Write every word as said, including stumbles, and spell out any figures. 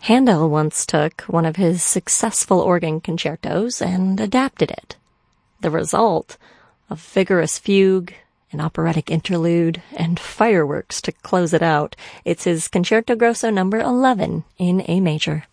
Handel once took one of his successful organ concertos and adapted it. The result, a vigorous fugue, an operatic interlude, and fireworks to close it out. It's his Concerto Grosso number eleven in A major.